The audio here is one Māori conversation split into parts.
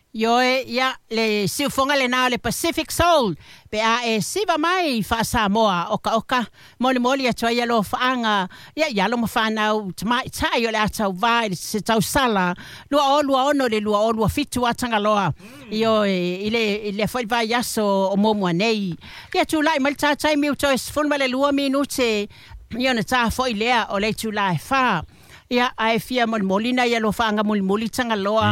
Yoe ya le siufonga le nao le Pacific Soul pe a siva mai fa Samoa oka moli atua ia lo faanga ia lo mafana mai tai o le atau vai se tau sala lua ono le lua fitu atanga loa io ile foi vai yaso o momo nei ia tu lai mal tai mi to es fun male lua minute ia na ta foi lea o le tu lai fa ia ai fia molina ia lo faanga moli tanga loa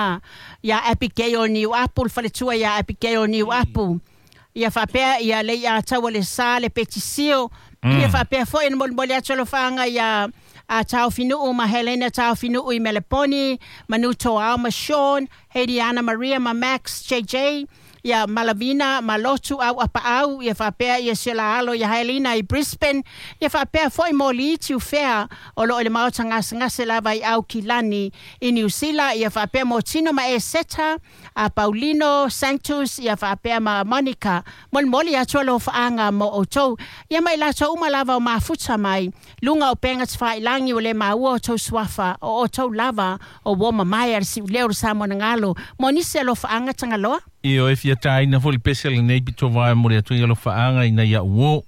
ia Abigail New Apple fale tua ia Abigail New Apple ia fa pe ia le ia tawa le sale petisio ia fa pe foi moli atolo faanga ia a tau finu ma Helena tau finu I Meleponi Manuto Alma Sean Heidi Anna Maria ma Max JJ ia Malavina Malotu au apau ia fa pe ia sela alo ia Helena I Brisbane ia fa pe foi moli tu fair o lo le mau tanga sela vai au Kilani I New Zealand ia fa pe motino ma Seta a Paulino Santos ia fa pe ma Monica moli atolo faanga mo oto ia mai la tau malava ma futa mai lunga o penga tfai langi o le mau o to swafa o to lava o woma mai ar si leo sa mo ngalo monise lo faanga tanga loa Io e fia tai na foli pesel nei pito vai mo le tuia lo faanga ina ia wo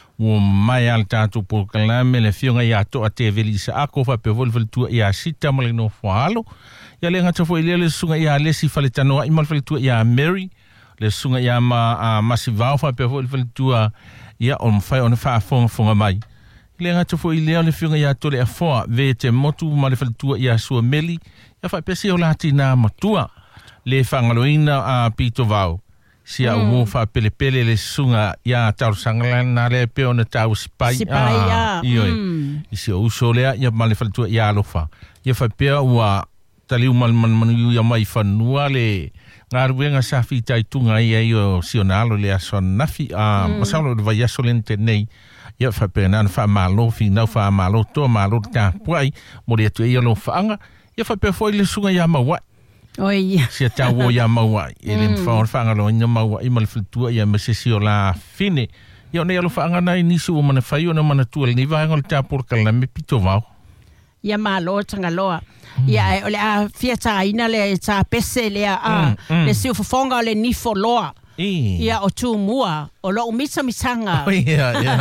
mai al tatu por kalame le fionga ia to ate velisa ako fa pe vol tu ia sita mo le no falo ia le ngata foi le sunga ia le si fale tano I mal fale tu ia Mary le sunga ia ma masivao fa pe vol tu ia on fai on fa fonga mai le ngata foi le fionga ia to le afo ve te motu ma le fale tu ia su meli ia fa pe si o latina matua le fangaloina a Pito Vau. Sia umo fa pele le sunga ia tau sangalan na le pe ona tau spai. Ioi. Isi o usolea ia male faltua ia alofa. Ia fa pe ua taliu manu ia mai fanua le ngaruenga safi tai tunga ia io sionalo le ason nafi a masalo de vai asolente nei. Ia fa pe nan fa malo fi na fa malo to malo ta puai mo le tu ia lo faanga. Ia fa pe foi le sunga ia mawa. Oi. Sia tawo ia maua. Ele whaanga lo ina maua. Ima le fitua ia mesesi o la fine. Ia ne alo whaanga nai nisi o mana whai o na mana tua. Ni vaenga le tāpura kala me Pito Vau. Ia malo tanga loa. Ia ole a fiata ina le tā pese le a. Le siu fafonga le nifo loa. Ia o tu mua. O lo umisa misanga.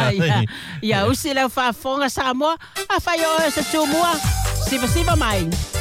Ia usi le whafonga Samoa. A whai o sa tu mua. Siva mai.